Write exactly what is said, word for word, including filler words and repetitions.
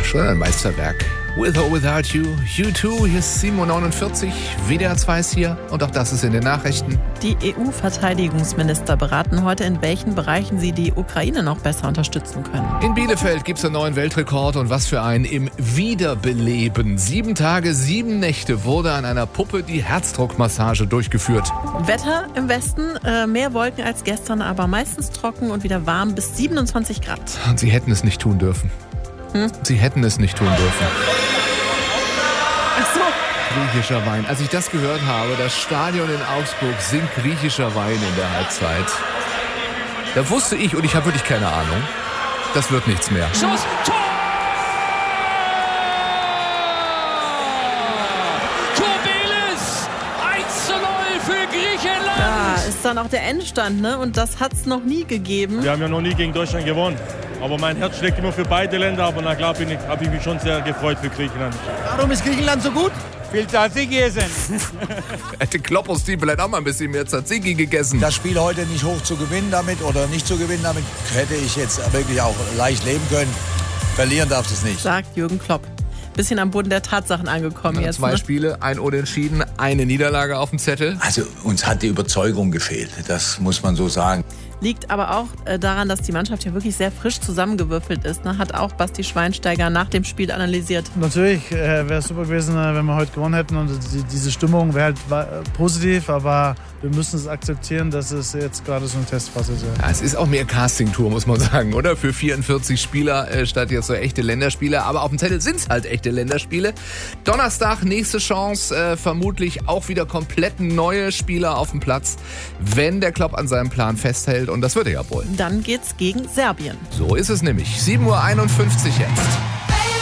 Schon ein Meisterwerk. With or Without You, U zwei, hier ist sieben Uhr neunundvierzig, W D R zwei ist hier und auch das ist in den Nachrichten. Die E U-Verteidigungsminister beraten heute, in welchen Bereichen sie die Ukraine noch besser unterstützen können. In Bielefeld gibt es einen neuen Weltrekord und was für einen im Wiederbeleben. Sieben Tage, sieben Nächte wurde an einer Puppe die Herzdruckmassage durchgeführt. Wetter im Westen, äh, mehr Wolken als gestern, aber meistens trocken und wieder warm bis siebenundzwanzig Grad. Und sie hätten es nicht tun dürfen. Hm? Sie hätten es nicht tun dürfen. Ach so. Griechischer Wein. Als ich das gehört habe, das Stadion in Augsburg singt griechischer Wein in der Halbzeit. Da wusste ich, und ich habe wirklich keine Ahnung, das wird nichts mehr. Schuss, Tor! Kobelis, eins zu null für Griechenland! Da ist dann auch der Endstand, ne? Und das hat's noch nie gegeben. Wir haben ja noch nie gegen Deutschland gewonnen. Aber mein Herz schlägt immer für beide Länder. Aber na klar bin ich, habe ich mich schon sehr gefreut für Griechenland. Warum ist Griechenland so gut? Viel Tzatziki essen. Hätte Klopp aus Team vielleicht auch mal ein bisschen mehr Tzatziki gegessen. Das Spiel heute nicht hoch zu gewinnen damit oder nicht zu gewinnen damit, hätte ich jetzt wirklich auch leicht leben können. Verlieren darf es nicht. Sagt Jürgen Klopp. Bisschen am Boden der Tatsachen angekommen Ja, jetzt. zwei Ne? Spiele, ein Unentschieden, eine Niederlage auf dem Zettel. Also uns hat die Überzeugung gefehlt, das muss man so sagen. Liegt aber auch äh, daran, dass die Mannschaft ja wirklich sehr frisch zusammengewürfelt ist. Ne? Hat auch Basti Schweinsteiger nach dem Spiel analysiert. Natürlich äh, wäre es super gewesen, äh, wenn wir heute gewonnen hätten. Und die, diese Stimmung wäre halt war, äh, positiv, aber wir müssen es akzeptieren, dass es jetzt gerade so eine Testphase ist. Ja, es ist auch mehr Casting-Tour, muss man sagen, oder? Für vierundvierzig Spieler äh, statt jetzt so echte Länderspiele. Aber auf dem Zettel sind es halt echte Länderspiele. Donnerstag, nächste Chance. Äh, vermutlich auch wieder komplett neue Spieler auf dem Platz, wenn der Klopp an seinem Plan festhält. Und das wird er ja wohl. Dann geht's gegen Serbien. So ist es nämlich. sieben Uhr einundfünfzig jetzt.